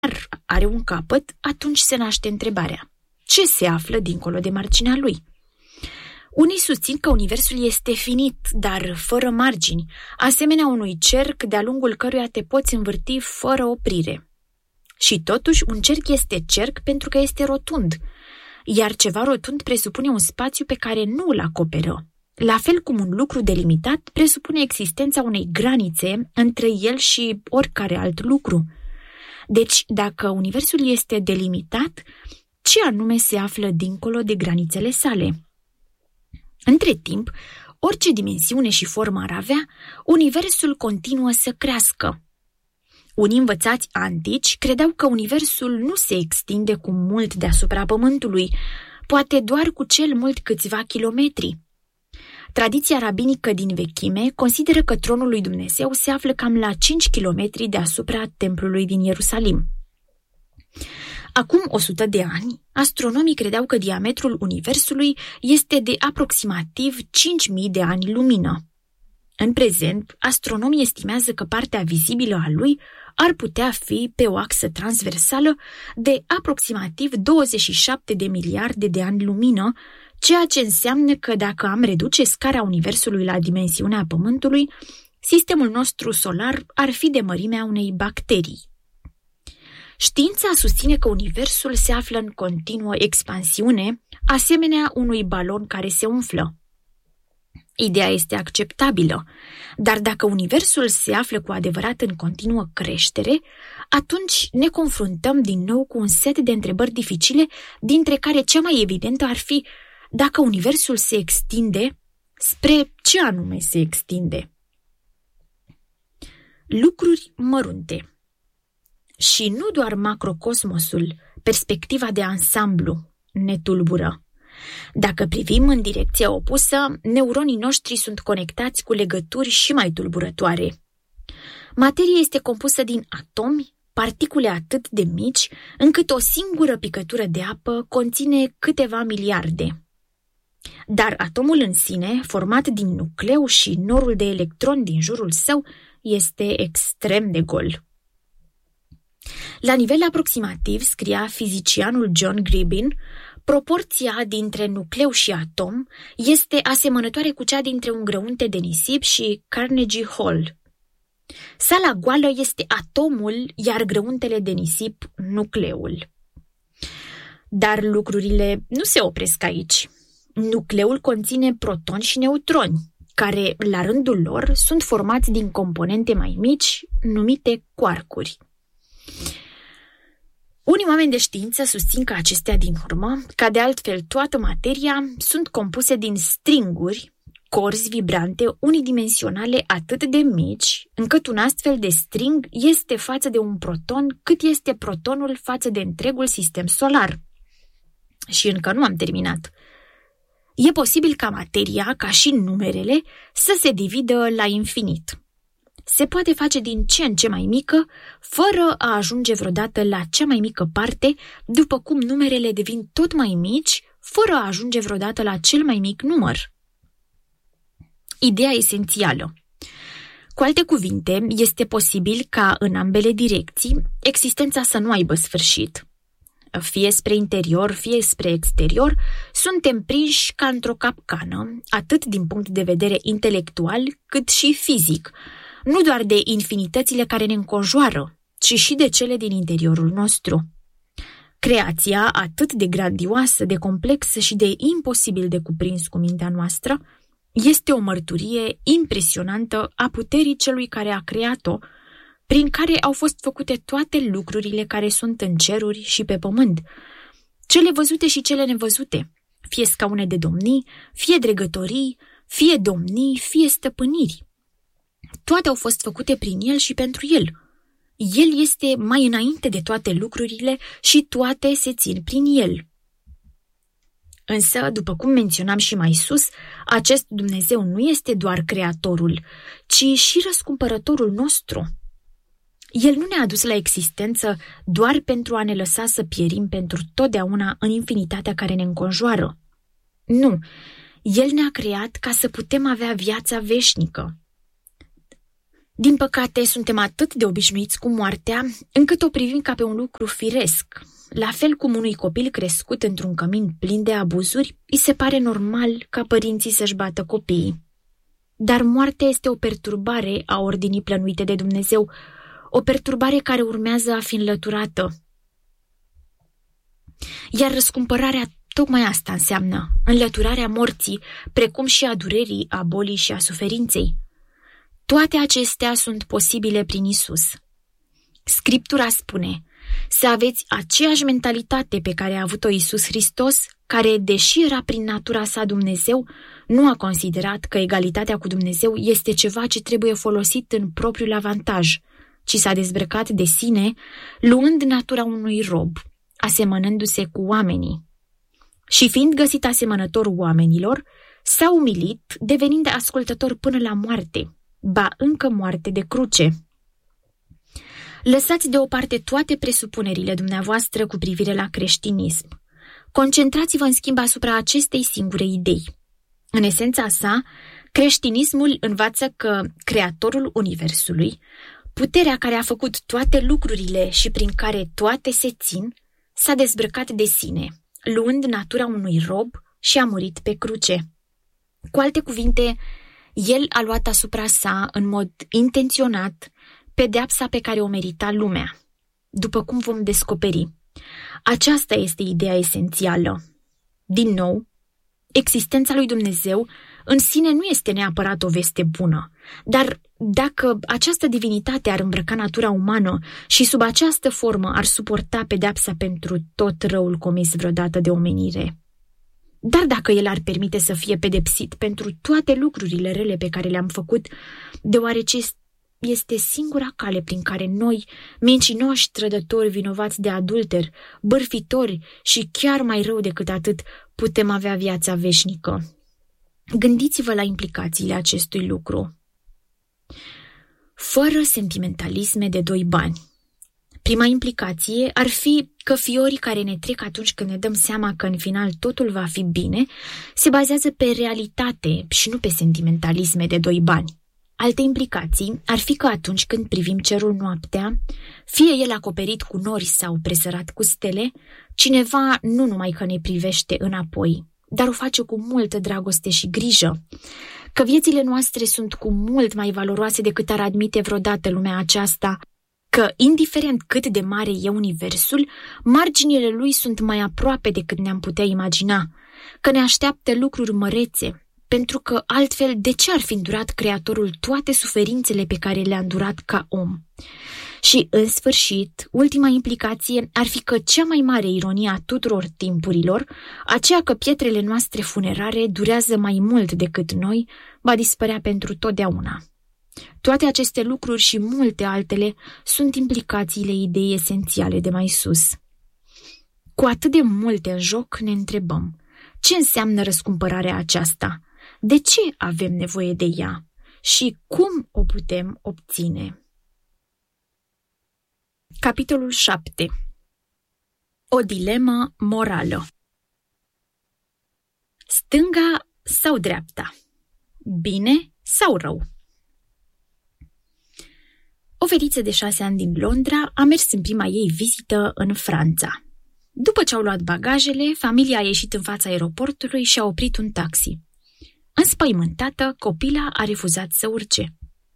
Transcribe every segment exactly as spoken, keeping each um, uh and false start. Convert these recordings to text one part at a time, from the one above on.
are un capăt, atunci se naște întrebarea: ce se află dincolo de marginea lui? Unii susțin că universul este finit, dar fără margini, asemenea unui cerc de-a lungul căruia te poți învârti fără oprire. Și totuși, un cerc este cerc pentru că este rotund, iar ceva rotund presupune un spațiu pe care nu îl acoperă. La fel cum un lucru delimitat presupune existența unei granițe între el și oricare alt lucru. Deci, dacă universul este delimitat, ce anume se află dincolo de granițele sale? Între timp, orice dimensiune și formă ar avea, universul continuă să crească. Unii învățați antici credeau că universul nu se extinde cu mult deasupra Pământului, poate doar cu cel mult câțiva kilometri. Tradiția rabinică din vechime consideră că tronul lui Dumnezeu se află cam la cinci kilometri deasupra templului din Ierusalim. Acum o sută de ani, astronomii credeau că diametrul universului este de aproximativ cinci mii de ani lumină. În prezent, astronomii estimează că partea vizibilă a lui ar putea fi pe o axă transversală de aproximativ douăzeci și șapte de miliarde de ani lumină, ceea ce înseamnă că dacă am reduce scara universului la dimensiunea Pământului, sistemul nostru solar ar fi de mărimea unei bacterii. Știința susține că universul se află în continuă expansiune, asemenea unui balon care se umflă. Ideea este acceptabilă, dar dacă universul se află cu adevărat în continuă creștere, atunci ne confruntăm din nou cu un set de întrebări dificile, dintre care cea mai evidentă ar fi: dacă universul se extinde, spre ce anume se extinde? Lucruri mărunte. Și nu doar macrocosmosul, perspectiva de ansamblu, ne tulbură. Dacă privim în direcția opusă, neuronii noștri sunt conectați cu legături și mai tulburătoare. Materia este compusă din atomi, particule atât de mici, încât o singură picătură de apă conține câteva miliarde. Dar atomul în sine, format din nucleu și norul de electroni din jurul său, este extrem de gol. La nivel aproximativ, scria fizicianul John Gribbin, proporția dintre nucleu și atom este asemănătoare cu cea dintre un grăunte de nisip și Carnegie Hall. Sala goală este atomul, iar grăuntele de nisip nucleul. Dar lucrurile nu se opresc aici. Nucleul conține protoni și neutroni, care, la rândul lor, sunt formați din componente mai mici, numite quarkuri. Unii oameni de știință susțin că acestea din urmă, ca de altfel toată materia, sunt compuse din stringuri, corzi vibrante unidimensionale atât de mici, încât un astfel de string este față de un proton cât este protonul față de întregul sistem solar. Și încă nu am terminat. E posibil ca materia, ca și numerele, să se dividă la infinit. Se poate face din ce în ce mai mică, fără a ajunge vreodată la cea mai mică parte, după cum numerele devin tot mai mici, fără a ajunge vreodată la cel mai mic număr. Ideea esențială. Cu alte cuvinte, este posibil ca în ambele direcții existența să nu aibă sfârșit. Fie spre interior, fie spre exterior, suntem prinși ca într-o capcană, atât din punct de vedere intelectual, cât și fizic, nu doar de infinitățile care ne înconjoară, ci și de cele din interiorul nostru. Creația, atât de grandioasă, de complexă și de imposibil de cuprins cu mintea noastră, este o mărturie impresionantă a puterii celui care a creat-o, prin care au fost făcute toate lucrurile care sunt în ceruri și pe pământ, cele văzute și cele nevăzute, fie scaune de domnii, fie dregătorii, fie domnii, fie stăpâniri. Toate au fost făcute prin el și pentru el. El este mai înainte de toate lucrurile și toate se țin prin el. Însă, după cum menționam și mai sus, acest Dumnezeu nu este doar creatorul, ci și răscumpărătorul nostru. El nu ne-a adus la existență doar pentru a ne lăsa să pierim pentru totdeauna în infinitatea care ne înconjoară. Nu, El ne-a creat ca să putem avea viața veșnică. Din păcate, suntem atât de obișnuiți cu moartea, încât o privim ca pe un lucru firesc. La fel cum unui copil crescut într-un cămin plin de abuzuri, îi se pare normal ca părinții să-și bată copiii. Dar moartea este o perturbare a ordinii plănuite de Dumnezeu, o perturbare care urmează a fi înlăturată. Iar răscumpărarea tocmai asta înseamnă, înlăturarea morții, precum și a durerii, a bolii și a suferinței. Toate acestea sunt posibile prin Isus. Scriptura spune să aveți aceeași mentalitate pe care a avut-o Isus Hristos, care, deși era prin natura sa Dumnezeu, nu a considerat că egalitatea cu Dumnezeu este ceva ce trebuie folosit în propriul avantaj, ci s-a dezbrăcat de sine, luând natura unui rob, asemănându-se cu oamenii. Și fiind găsit asemănător oamenilor, s-a umilit, devenind ascultător până la moarte, ba încă moarte de cruce. Lăsați deoparte toate presupunerile dumneavoastră cu privire la creștinism. Concentrați-vă în schimb asupra acestei singure idei. În esența sa, creștinismul învață că Creatorul Universului, puterea care a făcut toate lucrurile și prin care toate se țin, s-a dezbrăcat de sine, luând natura unui rob și a murit pe cruce. Cu alte cuvinte, el a luat asupra sa, în mod intenționat, pedeapsa pe care o merita lumea, după cum vom descoperi. Aceasta este ideea esențială. Din nou, existența lui Dumnezeu în sine nu este neapărat o veste bună, dar dacă această divinitate ar îmbrăca natura umană și sub această formă ar suporta pedeapsa pentru tot răul comis vreodată de omenire, dar dacă el ar permite să fie pedepsit pentru toate lucrurile rele pe care le-am făcut, deoarece este singura cale prin care noi, mincinoși, trădători, vinovați de adulter, bârfitori și chiar mai rău decât atât, putem avea viața veșnică. Gândiți-vă la implicațiile acestui lucru. Fără sentimentalisme de doi bani. Prima implicație ar fi că fiorii care ne trec atunci când ne dăm seama că în final totul va fi bine, se bazează pe realitate și nu pe sentimentalisme de doi bani. Alte implicații ar fi că atunci când privim cerul noaptea, fie el acoperit cu nori sau presărat cu stele, cineva nu numai că ne privește înapoi, dar o face cu multă dragoste și grijă, că viețile noastre sunt cu mult mai valoroase decât ar admite vreodată lumea aceasta, că, indiferent cât de mare e universul, marginile lui sunt mai aproape decât ne-am putea imagina, că ne așteaptă lucruri mărețe, pentru că altfel de ce ar fi îndurat Creatorul toate suferințele pe care le-a îndurat ca om? Și, în sfârșit, ultima implicație ar fi că cea mai mare ironie a tuturor timpurilor, aceea că pietrele noastre funerare durează mai mult decât noi, va dispărea pentru totdeauna. Toate aceste lucruri și multe altele sunt implicațiile ideii esențiale de mai sus. Cu atât de multe în joc ne întrebăm, ce înseamnă răscumpărarea aceasta? De ce avem nevoie de ea? Și cum o putem obține? Capitolul șapte. O dilemă morală. Stânga sau dreapta? Bine sau rău? O fetiță de șase ani din Londra a mers în prima ei vizită în Franța. După ce au luat bagajele, familia a ieșit în fața aeroportului și a oprit un taxi. Înspăimântată, copila a refuzat să urce.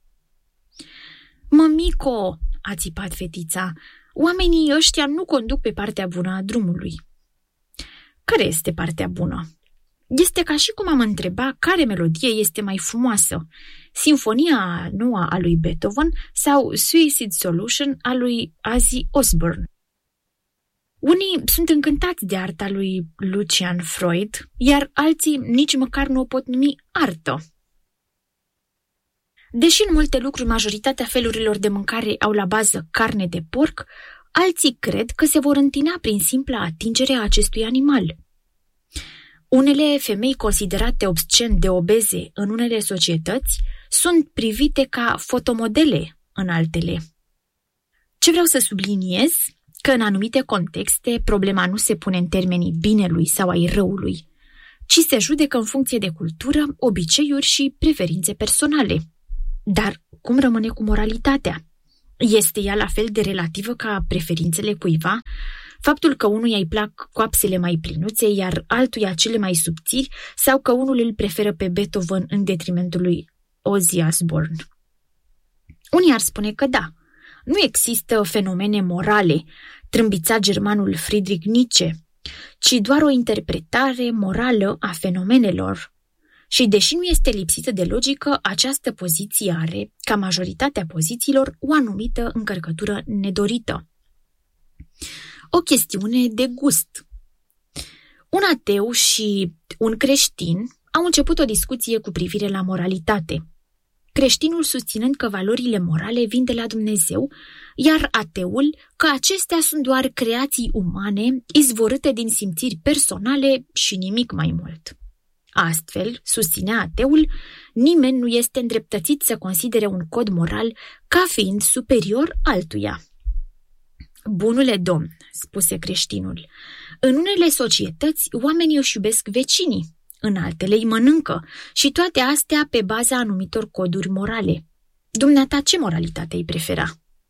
"Mămico!" a țipat fetița, "oamenii ăștia nu conduc pe partea bună a drumului." "Care este partea bună?" "Este ca și cum am întreba care melodie este mai frumoasă, Sinfonia Noua a lui Beethoven sau Suicide Solution a lui Ozzy Osbourne." Unii sunt încântați de arta lui Lucian Freud, iar alții nici măcar nu o pot numi artă. Deși în multe lucruri majoritatea felurilor de mâncare au la bază carne de porc, alții cred că se vor întina prin simpla atingere a acestui animal. Unele femei considerate obscen de obeze în unele societăți sunt privite ca fotomodele în altele. Ce vreau să subliniez? Că în anumite contexte problema nu se pune în termenii binelui sau ai răului, ci se judecă în funcție de cultură, obiceiuri și preferințe personale. Dar cum rămâne cu moralitatea? Este ea la fel de relativă ca preferințele cuiva? Faptul că unuia îi plac coapsele mai plinuțe, iar altuia cele mai subțiri, sau că unul îl preferă pe Beethoven în detrimentul lui Ozzy Osbourne? Unii ar spune că da, nu există fenomene morale, trâmbița germanul Friedrich Nietzsche, ci doar o interpretare morală a fenomenelor. Și deși nu este lipsită de logică, această poziție are, ca majoritatea pozițiilor, o anumită încărcătură nedorită. O chestiune de gust. Un ateu și un creștin au început o discuție cu privire la moralitate. Creștinul susținând că valorile morale vin de la Dumnezeu, iar ateul că acestea sunt doar creații umane izvorâte din simțiri personale și nimic mai mult. Astfel, susținea ateul, nimeni nu este îndreptățit să considere un cod moral ca fiind superior altuia. Bunule domn, spuse creștinul, în unele societăți oamenii își iubesc vecinii, în altele îi mănâncă și toate astea pe baza anumitor coduri morale. Dumneata, ce moralitate îi prefera?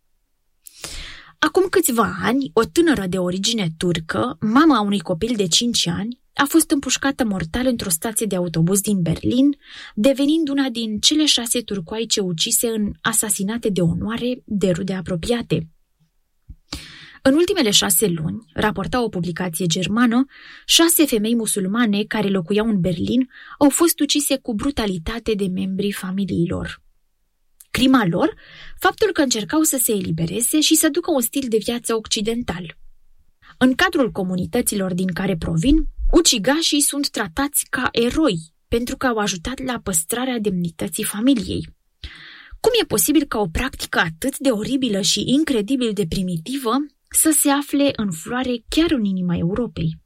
Acum câțiva ani, o tânără de origine turcă, mama unui copil de cinci ani, a fost împușcată mortal într-o stație de autobuz din Berlin, devenind una din cele șase turcoaice ucise în asasinate de onoare de rude apropiate. În ultimele șase luni, raporta o publicație germană, șase femei musulmane care locuiau în Berlin au fost ucise cu brutalitate de membrii familiilor. Crima lor? Faptul că încercau să se elibereze și să ducă un stil de viață occidental. În cadrul comunităților din care provin, ucigașii sunt tratați ca eroi pentru că au ajutat la păstrarea demnității familiei. Cum e posibil ca o practică atât de oribilă și incredibil de primitivă să se afle în floare chiar în inima Europei?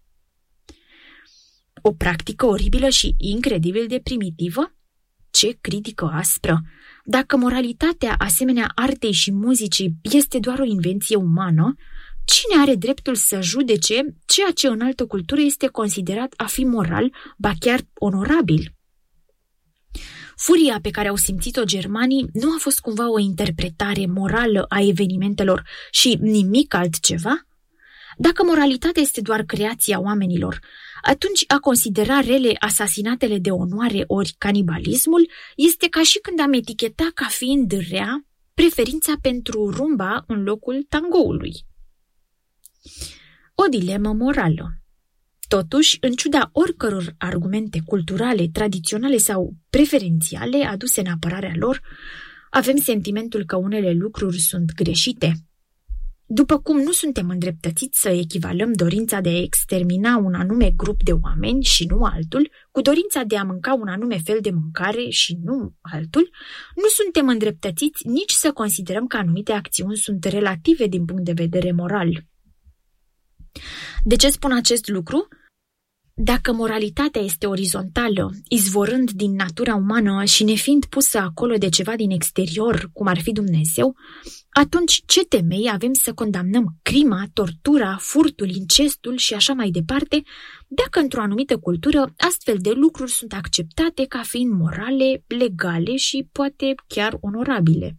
O practică oribilă și incredibil de primitivă? Ce critică aspră! Dacă moralitatea asemenea artei și muzicii este doar o invenție umană, cine are dreptul să judece ceea ce în altă cultură este considerat a fi moral, ba chiar onorabil? Furia pe care au simțit-o germanii nu a fost cumva o interpretare morală a evenimentelor și nimic altceva? Dacă moralitatea este doar creația oamenilor, atunci a considera rele asasinatele de onoare ori canibalismul este ca și când am eticheta ca fiind rea preferința pentru rumba în locul tangoului. O dilemă morală. Totuși, în ciuda oricăror argumente culturale, tradiționale sau preferențiale aduse în apărarea lor, avem sentimentul că unele lucruri sunt greșite. După cum nu suntem îndreptățiți să echivalăm dorința de a extermina un anume grup de oameni și nu altul, cu dorința de a mânca un anume fel de mâncare și nu altul, nu suntem îndreptățiți nici să considerăm că anumite acțiuni sunt relative din punct de vedere moral. De ce spun acest lucru? Dacă moralitatea este orizontală, izvorând din natura umană și nefiind pusă acolo de ceva din exterior, cum ar fi Dumnezeu, atunci ce temei avem să condamnăm crima, tortura, furtul, incestul și așa mai departe, dacă într-o anumită cultură astfel de lucruri sunt acceptate ca fiind morale, legale și poate chiar onorabile?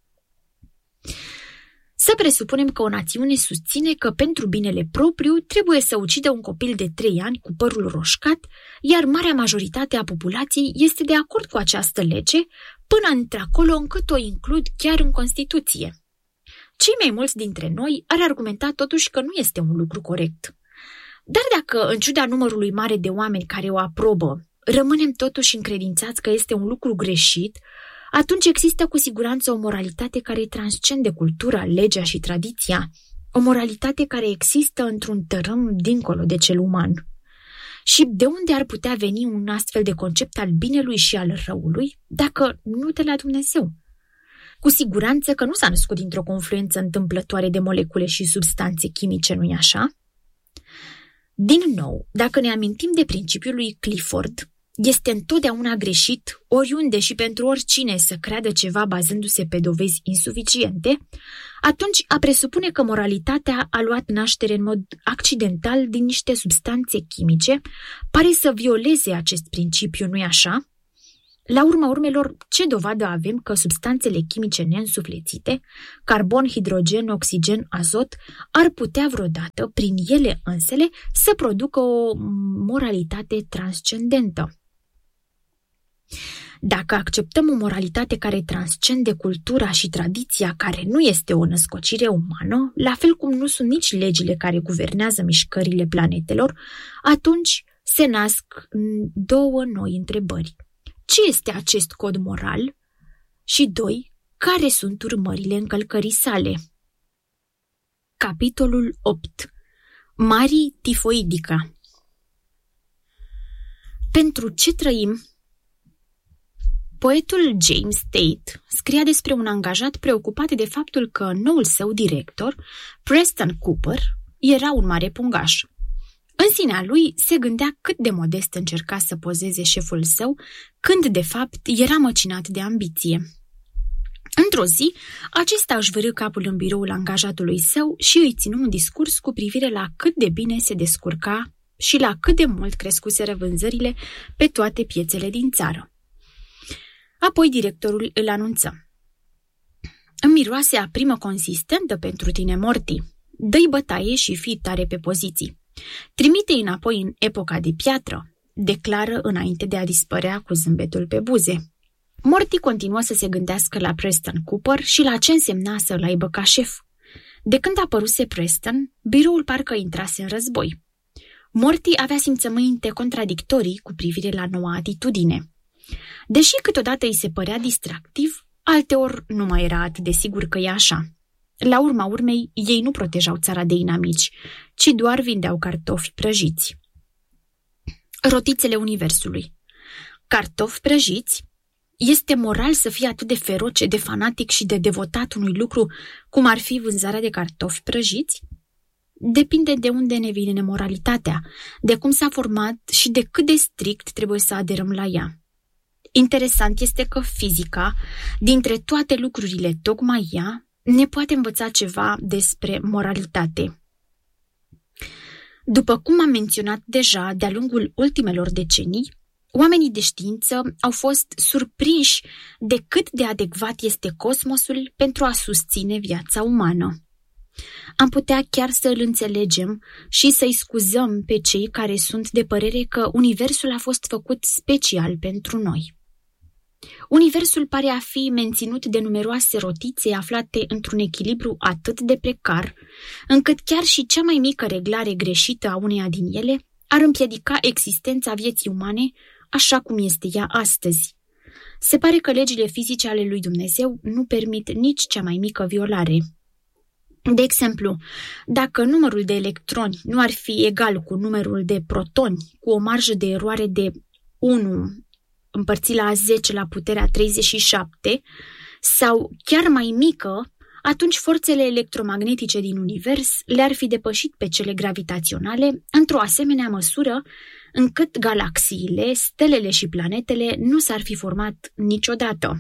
Să presupunem că o națiune susține că pentru binele propriu trebuie să ucidă un copil de trei ani cu părul roșcat, iar marea majoritate a populației este de acord cu această lege, până într-acolo încât o includ chiar în Constituție. Cei mai mulți dintre noi ar argumenta totuși că nu este un lucru corect. Dar dacă, în ciuda numărului mare de oameni care o aprobă, rămânem totuși încredințați că este un lucru greșit, atunci există cu siguranță o moralitate care transcende cultura, legea și tradiția, o moralitate care există într-un tărâm dincolo de cel uman. Și de unde ar putea veni un astfel de concept al binelui și al răului, dacă nu de la Dumnezeu? Cu siguranță că nu s-a născut dintr-o confluență întâmplătoare de molecule și substanțe chimice, nu-i așa? Din nou, dacă ne amintim de principiul lui Clifford, este întotdeauna greșit, oriunde și pentru oricine, să creadă ceva bazându-se pe dovezi insuficiente, atunci a presupune că moralitatea a luat naștere în mod accidental din niște substanțe chimice, pare să violeze acest principiu, nu-i așa? La urma urmelor, ce dovadă avem că substanțele chimice neînsuflețite, carbon, hidrogen, oxigen, azot, ar putea vreodată, prin ele însele, să producă o moralitate transcendentă? Dacă acceptăm o moralitate care transcende cultura și tradiția, care nu este o născocire umană, la fel cum nu sunt nici legile care guvernează mișcările planetelor, atunci se nasc două noi întrebări. Ce este acest cod moral? Și doi, care sunt urmările încălcării sale? Capitolul opt. Marii tifoidica. Pentru ce trăim? Poetul James Tate scria despre un angajat preocupat de faptul că noul său director, Preston Cooper, era un mare pungaș. În sinea lui se gândea cât de modest încerca să pozeze șeful său, când de fapt era măcinat de ambiție. Într-o zi, acesta își vârâ capul în biroul angajatului său și îi ținu un discurs cu privire la cât de bine se descurca și la cât de mult crescuseră vânzările pe toate piețele din țară. Apoi directorul îl anunță. Îmi miroase a primă consistentă pentru tine, Morty. Dă-i bătaie și fii tare pe poziții. Trimite-i înapoi în epoca de piatră, declară înainte de a dispărea cu zâmbetul pe buze. Morty continuă să se gândească la Preston Cooper și la ce însemna să-l aibă ca șef. De când apăruse Preston, biroul parcă intrase în război. Morty avea simțăminte contradictorii cu privire la noua atitudine. Deși câteodată îi se părea distractiv, alteori nu mai era atât de sigur că e așa. La urma urmei, ei nu protejau țara de inamici, ci doar vindeau cartofi prăjiți. Rotițele universului. Cartofi prăjiți? Este moral să fie atât de feroce, de fanatic și de devotat unui lucru cum ar fi vânzarea de cartofi prăjiți? Depinde de unde ne vine moralitatea, de cum s-a format și de cât de strict trebuie să aderăm la ea. Interesant este că fizica, dintre toate lucrurile tocmai ea, ne poate învăța ceva despre moralitate. După cum am menționat deja de-a lungul ultimelor decenii, oamenii de știință au fost surprinși de cât de adecvat este cosmosul pentru a susține viața umană. Am putea chiar să îl înțelegem și să-i scuzăm pe cei care sunt de părere că universul a fost făcut special pentru noi. Universul pare a fi menținut de numeroase rotițe aflate într-un echilibru atât de precar, încât chiar și cea mai mică reglare greșită a uneia din ele ar împiedica existența vieții umane așa cum este ea astăzi. Se pare că legile fizice ale lui Dumnezeu nu permit nici cea mai mică violare. De exemplu, dacă numărul de electroni nu ar fi egal cu numărul de protoni, cu o marjă de eroare de unu împărțit la zece la puterea treizeci și șapte, sau chiar mai mică, atunci forțele electromagnetice din univers le-ar fi depășit pe cele gravitaționale într-o asemenea măsură încât galaxiile, stelele și planetele nu s-ar fi format niciodată.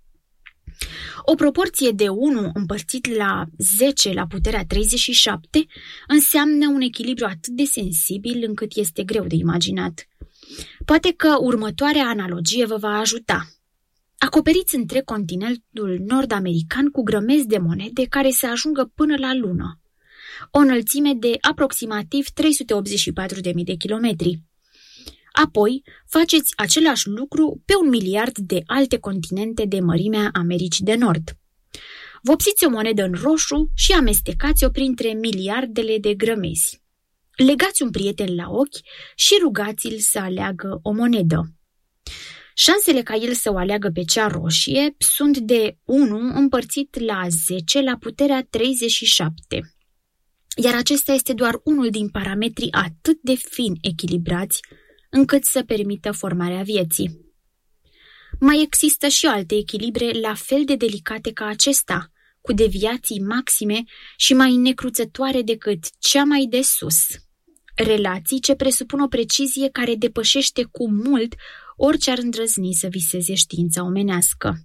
O proporție de unu împărțit la zece la puterea treizeci și șapte înseamnă un echilibru atât de sensibil încât este greu de imaginat. Poate că următoarea analogie vă va ajuta. Acoperiți întreg continentul nord-american cu grămezi de monede care să ajungă până la lună, o înălțime de aproximativ trei sute optzeci și patru de mii de kilometri. Apoi, faceți același lucru pe un miliard de alte continente de mărimea Americii de Nord. Vopsiți o monedă în roșu și amestecați-o printre miliardele de grămezi. Legați un prieten la ochi și rugați-l să aleagă o monedă. Șansele ca el să o aleagă pe cea roșie sunt de unu împărțit la zece la puterea treizeci și șapte. Iar acesta este doar unul din parametrii atât de fin echilibrați încât să permită formarea vieții. Mai există și alte echilibre la fel de delicate ca acesta, cu deviații maxime și mai necruțătoare decât cea mai de sus. Relații ce presupun o precizie care depășește cu mult orice ar îndrăzni să viseze știința omenească.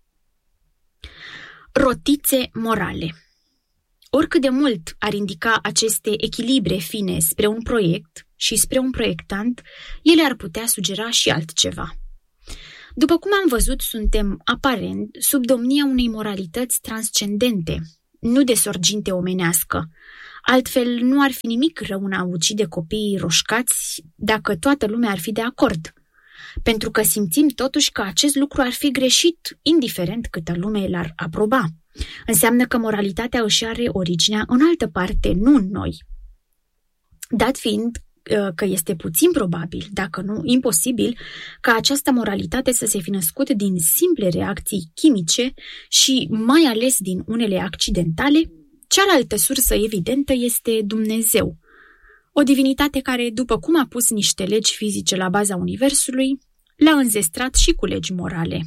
Rotițe morale. Oricât de mult ar indica aceste echilibre fine spre un proiect și spre un proiectant, ele ar putea sugera și altceva. După cum am văzut, suntem aparent sub domnia unei moralități transcendente, nu de sorginte omenească. Altfel, nu ar fi nimic rău în a ucide copiii roșcați dacă toată lumea ar fi de acord. Pentru că simțim totuși că acest lucru ar fi greșit, indiferent câtă lume l-ar aproba. Înseamnă că moralitatea își are originea în altă parte, nu în noi. Dat fiind că este puțin probabil, dacă nu imposibil, ca această moralitate să se fi născut din simple reacții chimice și mai ales din unele accidentale, cealaltă sursă evidentă este Dumnezeu, o divinitate care, după cum a pus niște legi fizice la baza universului, l-a înzestrat și cu legi morale.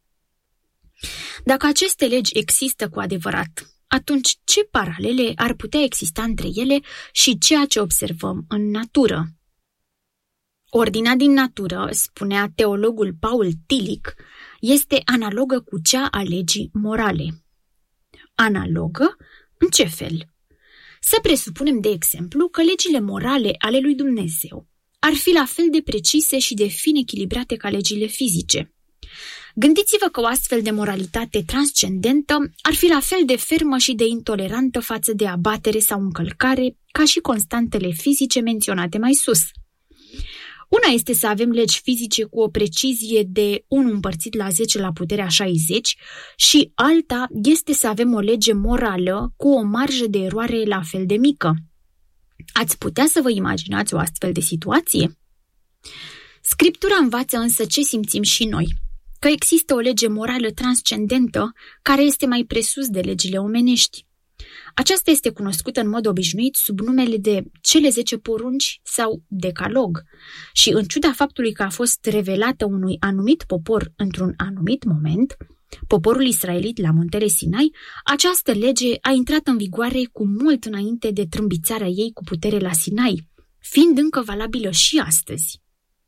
Dacă aceste legi există cu adevărat, atunci ce paralele ar putea exista între ele și ceea ce observăm în natură? Ordinea din natură, spunea teologul Paul Tillich, este analogă cu cea a legii morale. Analogă? În ce fel? Să presupunem, de exemplu, că legile morale ale lui Dumnezeu ar fi la fel de precise și de fin echilibrate ca legile fizice. Gândiți-vă că o astfel de moralitate transcendentă ar fi la fel de fermă și de intolerantă față de abatere sau încălcare ca și constantele fizice menționate mai sus. Una este să avem legi fizice cu o precizie de unu împărțit la zece la puterea șaizeci și alta este să avem o lege morală cu o marjă de eroare la fel de mică. Ați putea să vă imaginați o astfel de situație? Scriptura învață însă ce simțim și noi, că există o lege morală transcendentă care este mai presus de legile omenești. Aceasta este cunoscută în mod obișnuit sub numele de cele zece porunci sau decalog și în ciuda faptului că a fost revelată unui anumit popor într-un anumit moment, poporul israelit la muntele Sinai, această lege a intrat în vigoare cu mult înainte de trâmbițarea ei cu putere la Sinai, fiind încă valabilă și astăzi.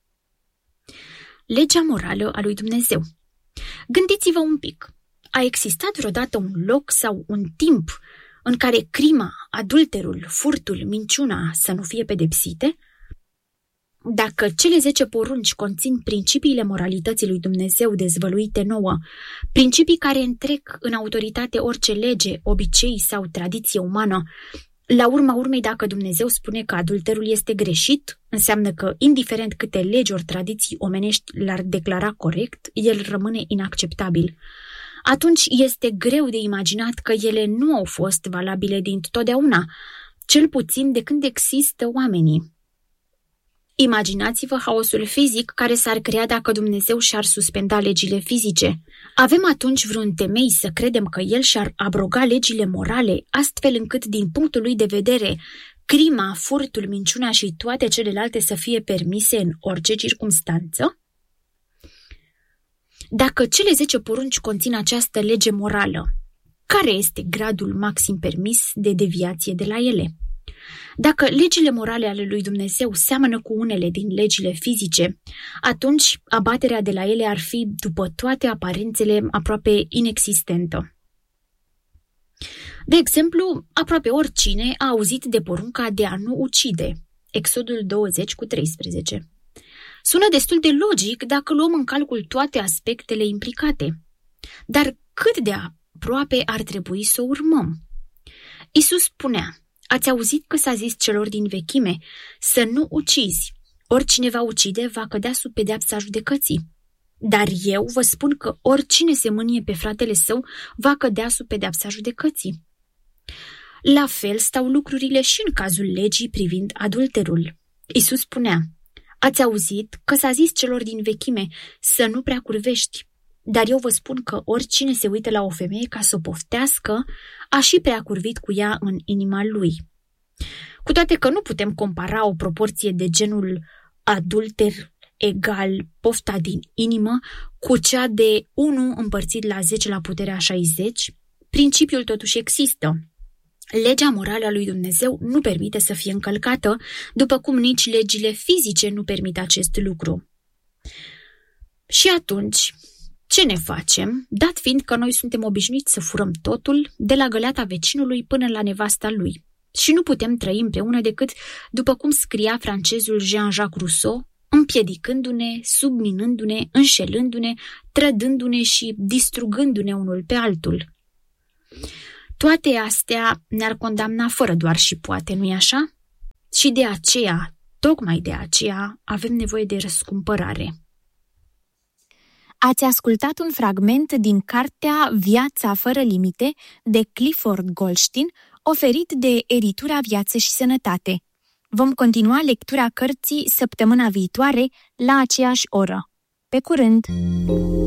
Legea morală a lui Dumnezeu. Gândiți-vă un pic. A existat vreodată un loc sau un timp în care crima, adulterul, furtul, minciuna să nu fie pedepsite? Dacă cele zece porunci conțin principiile moralității lui Dumnezeu dezvăluite nouă, principii care întrec în autoritate orice lege, obicei sau tradiție umană, la urma urmei, dacă Dumnezeu spune că adulterul este greșit, înseamnă că, indiferent câte legi ori tradiții omenești l-ar declara corect, el rămâne inacceptabil. Atunci este greu de imaginat că ele nu au fost valabile dintotdeauna, cel puțin de când există oamenii. Imaginați-vă haosul fizic care s-ar crea dacă Dumnezeu și-ar suspenda legile fizice. Avem atunci vreun temei să credem că El și-ar abroga legile morale, astfel încât, din punctul lui de vedere, crima, furtul, minciuna și toate celelalte să fie permise în orice circumstanță? Dacă cele zece porunci conțin această lege morală, care este gradul maxim permis de deviație de la ele? Dacă legile morale ale lui Dumnezeu seamănă cu unele din legile fizice, atunci abaterea de la ele ar fi, după toate aparențele, aproape inexistentă. De exemplu, aproape oricine a auzit de porunca de a nu ucide, Exodul douăzeci cu treisprezece. Sună destul de logic dacă luăm în calcul toate aspectele implicate. Dar cât de aproape ar trebui să o urmăm? Iisus spunea: ați auzit că s-a zis celor din vechime să nu ucizi. Oricine va ucide va cădea sub pedeapsa judecății. Dar eu vă spun că oricine se mânie pe fratele său va cădea sub pedeapsa judecății. La fel stau lucrurile și în cazul legii privind adulterul. Iisus spunea: ați auzit că s-a zis celor din vechime să nu prea curvești. Dar eu vă spun că oricine se uită la o femeie ca să o poftească, a și prea curvit cu ea în inima lui. Cu toate că nu putem compara o proporție de genul adulter egal pofta din inimă cu cea de unu împărțit la zece la puterea șaizeci, principiul totuși există. Legea morală a lui Dumnezeu nu permite să fie încălcată, după cum nici legile fizice nu permit acest lucru. Și atunci, ce ne facem, dat fiind că noi suntem obișnuiți să furăm totul, de la găleata vecinului până la nevasta lui, și nu putem trăi împreună decât, după cum scria francezul Jean-Jacques Rousseau, împiedicându-ne, subminându-ne, înșelându-ne, trădându-ne și distrugându-ne unul pe altul. Toate astea ne-ar condamna fără doar și poate, nu-i așa? Și de aceea, tocmai de aceea, avem nevoie de răscumpărare. Ați ascultat un fragment din cartea Viața fără limite de Clifford Goldstein, oferit de Editura Viață și Sănătate. Vom continua lectura cărții săptămâna viitoare la aceeași oră. Pe curând!